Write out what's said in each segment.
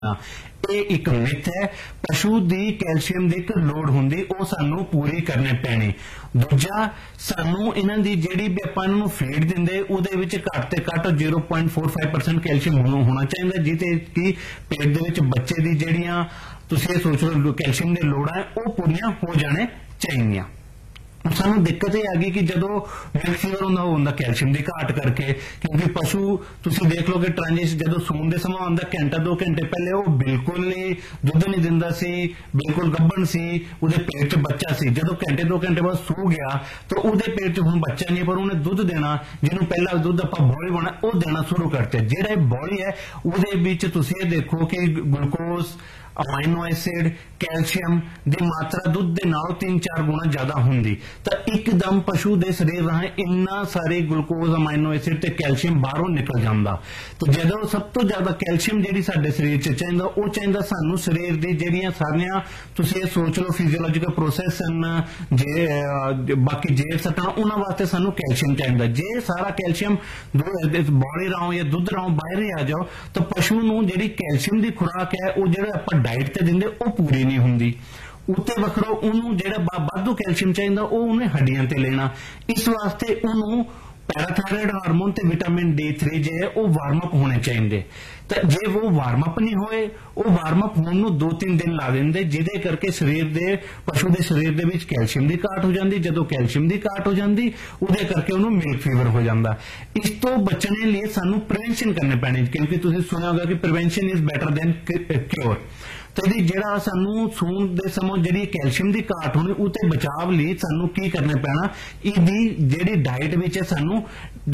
ਇਹ ਇੱਕ ਮਿਥ ਹੈ। ਪਸ਼ੂ ਦੀ ਕੈਲਸ਼ੀਅਮ ਦੀ ਇੱਕ ਲੋੜ ਹੁੰਦੀ, ਉਹ ਸਾਨੂੰ ਪੂਰੀ ਕਰਨੀ ਪੈਣੀ। ਦੂਜਾ, ਸਾਨੂੰ ਇਹਨਾਂ ਦੀ ਜਿਹੜੀ ਵੀ ਆਪਾਂ ਇਹਨਾਂ ਨੂੰ ਫੀਡ ਦਿੰਦੇ ਉਹਦੇ ਵਿੱਚ ਘੱਟ ਤੇ ਘੱਟ 0.45% ਕੈਲਸ਼ੀਅਮ ਹੋਣਾ ਚਾਹੀਦਾ, ਜਿਹਦੇ ਕਿ ਪੇਟ ਦੇ ਵਿੱਚ ਬੱਚੇ ਦੀ ਜਿਹੜੀਆਂ ਤੁਸੀਂ ਇਹ ਸੋਚ ਲਓ ਕੈਲਸ਼ੀਅਮ ਦੀ ਲੋੜਾਂ ਉਹ ਪੂਰੀਆਂ ਹੋ ਜਾਣੇ ਚਾਹੀਦੀਆਂ। ਸਾਨੂੰ ਦਿੱਕਤ ਇਹ ਆ ਗਈ ਕਿ ਜਦੋਂ ਮਿਲਕ ਫੀਵਰ ਹੁੰਦਾ ਕੈਲਸ਼ੀਅਮ ਦੀ ਘਾਟ ਕਰਕੇ, ਕਿਉਂਕਿ ਪਸ਼ੂ ਤੁਸੀਂ ਦੇਖ ਲਓ ਕਿ ਟ੍ਰਾਂਜਿਸ਼ਨ ਜਦੋਂ ਸੂਣ ਦੇ ਸਮਾਂ ਆਉਂਦਾ ਘੰਟਾ 2 ਘੰਟੇ ਪਹਿਲੇ ਉਹ ਬਿਲਕੁਲ ਨਹੀਂ ਦੁੱਧ ਨਹੀਂ ਦਿੰਦਾ ਸੀ, ਬਿਲਕੁਲ ਗੱਭਣ ਸੀ, ਉਹਦੇ ਪੇਟ 'ਚ ਬੱਚਾ ਸੀ। ਜਦੋਂ ਘੰਟੇ 2 ਘੰਟੇ ਬਾਅਦ ਸੂ ਗਿਆ ਤਾਂ ਉਹਦੇ ਪੇਟ 'ਚ ਹੁਣ ਬੱਚਾ ਨਹੀਂ, ਪਰ ਉਹਨੇ ਦੁੱਧ ਦੇਣਾ, ਜਿਹਨੂੰ ਪਹਿਲਾਂ ਦੁੱਧ ਆਪਾਂ ਬੌਲੀ ਬਣਾ ਉਹ ਦੇਣਾ ਸ਼ੁਰੂ ਕਰਤੇ। ਜਿਹੜਾ ਇਹ ਬੌਲੀ ਹੈ ਉਹਦੇ ਵਿੱਚ ਤੁਸੀਂ ਇਹ ਦੇਖੋ ਕਿ ਗਲੂਕੋਜ਼, ਅਮਾਈਨੋ ਐਸਿਡ, ਕੈਲਸ਼ੀਅਮ ਦੀ ਮਾਤਰਾ ਦੁੱਧ ਦੇ ਨਾਲੋਂ 3-4 ਗੁਣਾ ਜ਼ਿਆਦਾ ਹੁੰਦੀ, ਤਾਂ ਇੱਕਦਮ ਪਸ਼ੂ ਦੇ ਸਰੀਰ ਰਾਹੀਂ ਇੰਨਾ ਸਾਰੇ ਗਲੂਕੋਜ਼, ਅਮਾਈਨੋ ਐਸਿਡ ਤੇ ਕੈਲਸ਼ੀਅਮ ਬਾਹਰੋਂ ਨਿਕਲ ਜਾਂਦਾ। ਤੇ ਜਦੋਂ ਸਭ ਤੋਂ ਜ਼ਿਆਦਾ ਕੈਲਸ਼ੀਅਮ ਜਿਹੜੀ ਸਾਡੇ ਸਰੀਰ 'ਚ ਚਾਹੀਦਾ, ਉਹ ਚਾਹੀਦਾ ਸਾਨੂੰ ਸਰੀਰ ਦੀ ਜਿਹੜੀਆਂ ਸਾਰੀਆਂ ਤੁਸੀਂ ਇਹ ਸੋਚ ਲਓ ਫਿਜ਼ੀਓਲੋਜੀਕਲ ਪ੍ਰੋਸੈਸ ਹਨ, ਜੇ ਬਾਕੀ ਜੇਰ ਸੱਟਾਂ, ਉਹਨਾਂ ਵਾਸਤੇ ਸਾਨੂੰ ਕੈਲਸ਼ੀਅਮ ਚਾਹੀਦਾ। ਜੇ ਸਾਰਾ ਕੈਲਸ਼ੀਅਮ ਬੌਲੀ ਰਾਹੀਂ ਜਾਂ ਦੁੱਧ ਰਾਹੀਂ ਬਾਹਰ ਹੀ ਆ ਜਾਓ ਤਾਂ ਪਸ਼ੂ ਨੂੰ ਜਿਹੜੀ ਕੈਲਸ਼ੀਅਮ ਦੀ ਖੁਰਾਕ ਹੈ ਉਹ ਜਿਹੜਾ ਆਪਾਂ ਡਾਈਟ ਤੇ ਦਿੰਦੇ ਉਹ ਪੂਰੀ ਨਹੀਂ ਹੁੰਦੀ। ਉੱਤੇ ਵੱਖਰੋ ਉਹਨੂੰ ਜਿਹੜਾ ਵਾਧੂ ਕੈਲਸ਼ੀਅਮ ਚਾਹੀਦਾ ਉਹ ਉਹਨੇ ਹੱਡੀਆਂ ਤੇ ਲੈਣਾ। ਇਸ ਵਾਸਤੇ ਉਹਨੂੰ ਪੈਰਾਥਾਇਰੋਇਡ ਹਾਰਮੋਨ ਤੇ ਵਿਟਾਮਿਨ D3 ਜੇ ਹੈ ਉਹ ਵਾਰਮ ਅਪ ਹੋਣੇ ਚਾਹੀਦੇ। ਤਾਂ ਜੇ ਉਹ ਵਾਰਮ ਅਪ ਨਹੀਂ ਹੋਏ, ਉਹ ਵਾਰਮ ਅਪ ਹੋਣ ਨੂੰ 2-3 ਦਿਨ ਲਾ ਦਿੰਦੇ, ਜਿਹਦੇ ਕਰਕੇ ਸਰੀਰ ਦੇ ਪਸ਼ੂ ਦੇ ਸਰੀਰ ਦੇ ਵਿੱਚ ਕੈਲਸ਼ੀਅਮ ਦੀ ਘਾਟ ਹੋ ਜਾਂਦੀ। ਜਦੋਂ ਕੈਲਸ਼ੀਅਮ ਦੀ ਘਾਟ ਹੋ ਜਾਂਦੀ ਉਹਦੇ ਕਰਕੇ ਉਹਨੂੰ ਮਿਲਕ ਫੀਵਰ ਹੋ ਜਾਂਦਾ। ਇਸ ਤੋਂ ਬਚਣ ਲਈ ਸਾਨੂੰ ਪ੍ਰੀਵੈਂਸ਼ਨ ਕਰਨੀ ਪੈਣੀ, ਕਿਉਂਕਿ ਤੁਸੀਂ ਸੁਣਿਆ ਹੋਗਾ ਕਿ prevention is better than cure. ਤੇ ਇਹਦੀ ਜਿਹੜਾ ਸਾਨੂੰ ਸੂਣ ਦੇ ਸਮੇਂ ਜਿਹੜੀ ਕੈਲਸ਼ੀਅਮ ਦੀ ਘਾਟ ਹੋਣੀ ਉਹ ਤੇ ਬਚਾਵ ਲਈ ਸਾਨੂੰ ਕੀ ਕਰਨਾ ਪੈਣਾ, ਇਹਦੀ ਜਿਹੜੀ ਡਾਈਟ ਵਿੱਚ ਹੈ ਸਾਨੂੰ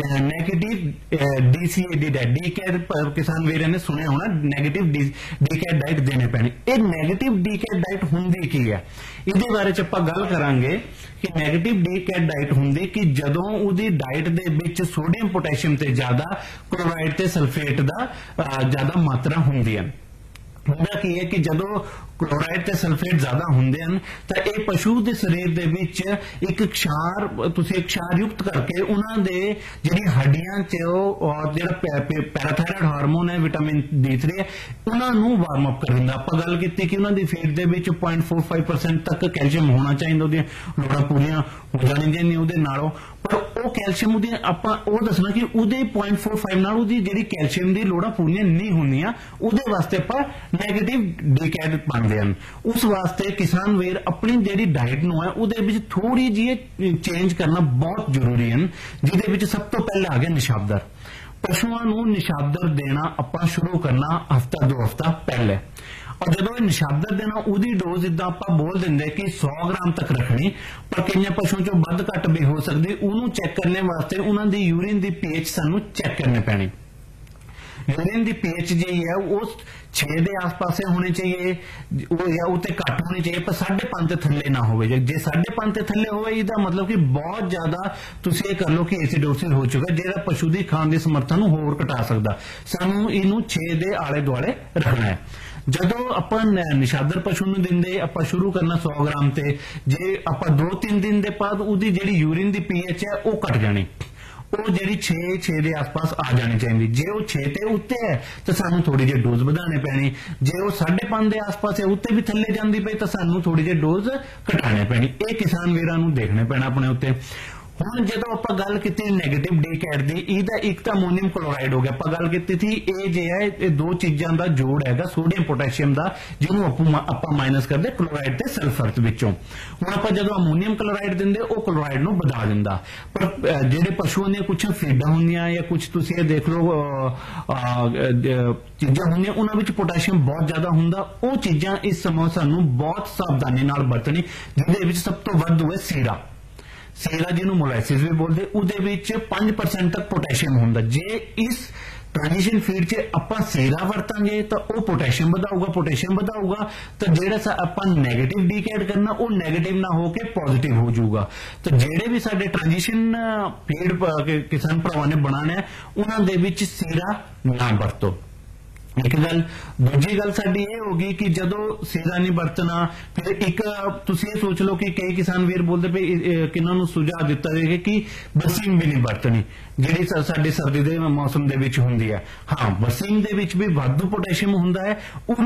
ਨੈਗੇਟਿਵ DCA ਦੀ ਡੀਕੇਅਰ ਕਿਸਾਨ ਵੀਰਾਂ ਨੇ ਸੁਣਿਆ ਹੋਣਾ, ਨੈਗੇਟਿਵ ਡੀਕੇਅਰ ਡਾਈਟ ਦੇਣੀ ਪੈਣੀ। ਇਹ ਨੈਗੇਟਿਵ ਡੀਕੇਅਰ ਡਾਈਟ ਹੁੰਦੀ ਕੀ ਹੈ, ਇਹਦੇ ਬਾਰੇ ਚ ਆਪਾਂ ਗੱਲ ਕਰਾਂਗੇ ਕਿ ਨੈਗੇਟਿਵ ਡੀਕੇਅਰ ਡਾਈਟ ਹੁੰਦੀ ਕਿ ਜਦੋਂ ਉਹਦੀ ਡਾਈਟ ਦੇ ਵਿੱਚ ਸੋਡੀਅਮ ਪੋਟੈਸ਼ੀਅਮ ਤੇ ਜ਼ਿਆਦਾ, ਕਲੋਰਾਈਡ ਤੇ ਸਲਫੇਟ ਦਾ ਜ਼ਿਆਦਾ ਮਾਤਰਾ ਹੁੰਦੀ ਹੈ। ਹੁੰਦਾ ਕੀ ਹੈ ਕਿ ਜਦੋਂ ਕਲੋਰਾਈਡ ਤੇ ਸਲਫੇਟ ਜ਼ਿਆਦਾ ਹੁੰਦੇ ਹਨ ਤਾਂ ਇਹ ਪਸ਼ੂ ਦੇ ਸਰੀਰ ਦੇ ਵਿੱਚ ਇੱਕ क्षार ਤੁਸੀਂ क्षार युक्त ਕਰਕੇ ਉਹਨਾਂ ਦੇ ਜਿਹੜੀ ਹੱਡੀਆਂ 'ਚ ਔਰ ਜਿਹੜਾ ਪੈਰਾਥਾਇਰੋਇਡ ਹਾਰਮੋਨ ਹੈ ਵਿਟਾਮਿਨ D3 ਹੈ ਉਹਨਾਂ ਨੂੰ ਵਾਰਮ ਅਪ ਕਰ ਦਿੰਦਾ। ਆਪਾਂ ਗੱਲ ਕੀਤੀ ਕਿ ਉਹਨਾਂ ਦੀ ਫੀਡ ਦੇ ਵਿੱਚ 0.45% ਤੱਕ ਕੈਲਸ਼ੀਅਮ ਹੋਣਾ ਚਾਹੀਦਾ, ਉਹਦੀਆਂ ਲੋੜਾਂ ਪੂਰੀਆਂ ਹੋ ਜਾਣਗੀਆਂ ਨਹੀਂ ਉਹਦੇ ਨਾਲੋਂ, ਪਰ ਉਹ ਕੈਲਸ਼ੀਅਮ ਉਹਦੀਆਂ ਆਪਾਂ ਉਹ ਦੱਸਣਾ ਕਿ ਉਹਦੇ 0.45 ਨਾਲ ਉਹਦੀ ਜਿਹੜੀ ਕੈਲਸ਼ੀਅਮ ਦੀ ਲੋੜਾਂ ਪੂਰੀਆਂ ਨਹੀਂ ਹੁੰਦੀਆਂ, ਉਹਦੇ ਵਾਸਤੇ ਆਪਾਂ ਨੈਗੇਟਿਵ ਡੀਕੈਡ ਪਾਉਂਦੇ ਹਨ। ਉਸ ਵਾਸਤੇ ਕਿਸਾਨ ਵੀਰ ਆਪਣੀ ਜਿਹੜੀ ਡਾਈਟ ਨੂੰ ਹੈ ਉਹਦੇ ਵਿੱਚ ਥੋੜੀ ਜਿਹੀ ਚੇਂਜ ਕਰਨਾ ਬਹੁਤ ਜ਼ਰੂਰੀ ਹੈ, ਜਿਹਦੇ ਵਿੱਚ ਸਭ ਤੋਂ ਪਹਿਲਾਂ ਆ ਗਿਆ ਨਿਸ਼ਾਬਦਰ। ਪਸ਼ੂਆਂ ਨੂੰ ਨਿਸ਼ਾਬਦਰ ਦੇਣਾ ਆਪਾਂ ਸ਼ੁਰੂ ਕਰਨਾ ਹਫਤਾ 2 ਹਫਤਾ ਪਹਿਲੇ, और जो निशाबदर देना उसकी डोज इदा आप बोल देंगे कि 100 ग्राम तक रखनी, पर कई पशुओं चो वध घट भी हो सकती। उन्होंने चेक करने वास्ते उन्होंने यूरिन की pH सानू चेक करनी पैनी। यूरिन की pH जी है वो 6 के आस पास होनी चाहिए या उते घट होनी चाहिए, पर 5.5 के थले ना हो। जे 5.5 के थले हो मतलब कि बहुत ज्यादा तुम ये कर लो कि एसिडोसिस हो चुका जो पशु की खाण की समर्था नूं होर घटा सकता। सानू इनू 6 के आले दुआले रखना है। ਜਦੋਂ ਆਪਾਂ ਨਿਸ਼ਾਦਰ ਪਸ਼ੂ ਨੂੰ ਦਿੰਦੇ ਆਪਾਂ ਸ਼ੁਰੂ ਕਰਨਾ 100 ਗ੍ਰਾਮ ਤੇ, ਜੇ ਆਪਾਂ 2-3 ਦਿਨ ਦੇ ਬਾਅਦ ਉਹਦੀ ਜਿਹੜੀ ਯੂਰਿਨ ਦੀ pH ਹੈ ਉਹ ਘਟ ਜਾਣੀ, ਉਹ ਜਿਹੜੀ 6 ਦੇ ਆਸ-ਪਾਸ ਆ ਜਾਣੀ ਚਾਹੀਦੀ। ਜੇ ਉਹ 6 ਤੇ ਉੱਤੇ ਹੈ ਤਾਂ ਸਾਨੂੰ ਥੋੜੀ ਜਿਹੀ ਡੋਜ਼ ਵਧਾਉਣੀ ਪੈਣੀ, ਜੇ ਉਹ 5.5 ਦੇ ਆਸ-ਪਾਸ ਹੈ ਉੱਤੇ ਵੀ ਥੱਲੇ ਜਾਂਦੀ ਪਈ ਤਾਂ ਸਾਨੂੰ ਥੋੜੀ ਜਿਹੀ ਡੋਜ਼ ਘਟਾਉਣੀ ਪੈਣੀ। ਇਹ ਕਿਸਾਨ ਵੀਰਾਂ ਨੂੰ ਦੇਖਣਾ ਪੈਣਾ ਆਪਣੇ ਉੱਤੇ। ਹੁਣ ਜਦੋਂ ਆਪਾਂ ਗੱਲ ਕੀਤੀ ਨੈਗੇਟਿਵ ਡੀਕੈਡ ਦੀ, ਇਹਦਾ ਇੱਕ ਤਾਂ ਅਮੋਨੀਅਮ ਕਲੋਰਾਈਡ ਹੋ ਗਿਆ। ਆਪਾਂ ਗੱਲ ਕੀਤੀ ਸੀ ਇਹ ਜੇ ਹੈ ਇਹ ਦੋ ਚੀਜ਼ਾਂ ਦਾ ਜੋੜ ਹੈਗਾ ਸੋਡੀਅਮ ਪੋਟੈਸ਼ੀਅਮ ਦਾ, ਜਿਹਨੂੰ ਆਪਾਂ ਮਾਈਨਸ ਕਰਦੇ ਕਲੋਰਾਈਡ ਤੇ ਸਲਫਰ ਵਿੱਚੋਂ। ਹੁਣ ਆਪਾਂ ਜਦੋਂ ਅਮੋਨੀਅਮ ਕਲੋਰਾਈਡ ਦਿੰਦੇ ਉਹ ਕਲੋਰਾਈਡ ਨੂੰ ਵਧਾ ਦਿੰਦਾ, ਪਰ ਜਿਹੜੇ ਪਸ਼ੂਆਂ ਦੀਆਂ ਕੁਝ ਫੀਡਾਂ ਹੁੰਦੀਆਂ ਜਾਂ ਕੁਝ ਤੁਸੀਂ ਇਹ ਦੇਖ ਲਓ ਚੀਜ਼ਾਂ ਹੁੰਦੀਆਂ ਉਹਨਾਂ ਵਿੱਚ ਪੋਟੈਸ਼ੀਅਮ ਬਹੁਤ ਜ਼ਿਆਦਾ ਹੁੰਦਾ। ਉਹ ਚੀਜ਼ਾਂ ਇਸ ਸਮੇਂ ਸਾਨੂੰ ਬਹੁਤ ਸਾਵਧਾਨੀ ਨਾਲ ਵਰਤਣੀ, ਜਿਹਦੇ ਵਿੱਚ ਸਭ ਤੋਂ ਵੱਧ ਹੋਏ ਸੀਰਾ ਜਿਹਨੂੰ ਮੋਲੈਸਿਸ ਵੀ ਬੋਲਦੇ, ਉਹਦੇ ਵਿੱਚ 5% ਤੱਕ ਪੋਟੈਸ਼ੀਅਮ ਹੁੰਦਾ। ਜੇ ਇਸ ट्रांजिशन फीड च आपां सीरा वरतांगे तो वह पोटैशियम वधाऊगा तो जेड़ा आपां नैगेटिव डीकैड करना वो नैगेटिव ना होके पॉजिटिव हो जाऊगा। तो जेड़े भी साडे ट्रांजिशन फीड किसान भरावां ने बनाने उन्हां दे विच सीरा ना वरतो। ਇੱਕ ਗੱਲ। ਦੂਜੀ ਗੱਲ ਸਾਡੀ ਇਹ ਹੋ ਗਈ ਕਿ ਜਦੋਂ ਸਿਰਾ ਨਹੀਂ ਵਰਤਣਾ, ਫਿਰ ਇੱਕ ਤੁਸੀਂ ਇਹ ਸੋਚ ਲਓ ਕਿ ਕਈ ਕਿਸਾਨ ਵੀਰ ਬੋਲਦੇ ਪਏ ਕਿਨਾਂ ਨੂੰ ਸੁਝਾਅ ਦਿੱਤਾ ਜਾਏਗਾ ਕਿ ਬਰਸੀਮ ਵੀ ਨਹੀਂ ਵਰਤਣੀ, ਜਿਹੜੀ ਸਾਡੇ ਸਰਦੀ ਦੇ ਮੌਸਮ ਦੇ ਵਿੱਚ ਹੁੰਦੀ ਹੈ। ਹਾਂ, ਬਰਸੀਮ ਦੇ ਵਿੱਚ ਵੀ ਵਾਧੂ ਪੋਟੈਸ਼ੀਅਮ ਹੁੰਦਾ ਹੈ,